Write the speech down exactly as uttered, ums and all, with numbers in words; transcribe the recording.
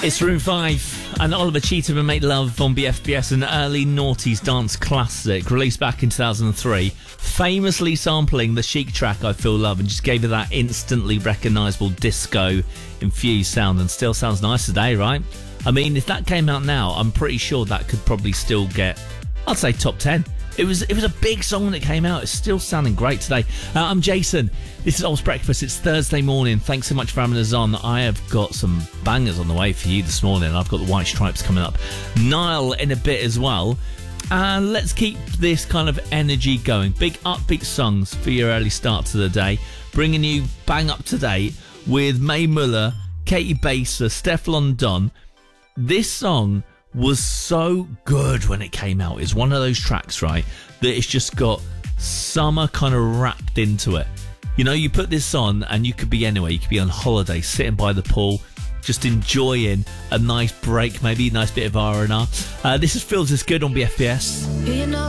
It's Room five and Oliver Cheetham Make Love on B F B S, an early noughties dance classic released back in two thousand three, famously sampling the Chic track I Feel Love and just gave it that instantly recognisable disco-infused sound, and still sounds nice today, right? I mean, if that came out now, I'm pretty sure that could probably still get, I'd say, top ten. It was it was a big song when it came out. It's still sounding great today. Uh, I'm Jason. This is Old's Breakfast. It's Thursday morning. Thanks so much for having us on. I have got some bangers on the way for you this morning. I've got the White Stripes coming up. Niall in a bit as well. And let's keep this kind of energy going. Big upbeat songs for your early start to the day. Bringing you bang up to date with Mae Muller, Katie Baser, Stefflon Don. This song was so good when it came out. It's one of those tracks, right, that it's just got summer kind of wrapped into it. You know, you put this on and you could be anywhere. You could be on holiday, sitting by the pool, just enjoying a nice break, maybe a nice bit of R and R. Uh, this is Feels This Good on B F B S.